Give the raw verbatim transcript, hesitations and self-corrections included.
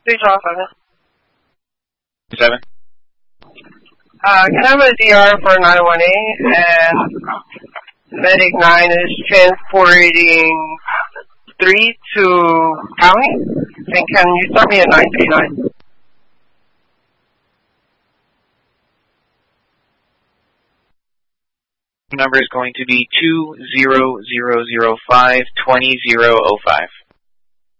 Stage off on it. Seven. Uh, can I have a D R for nine one eight, and Medic nine is transporting three to County, and can you start me at nine three nine? Number is going to be two zero zero zero five twenty zero oh five.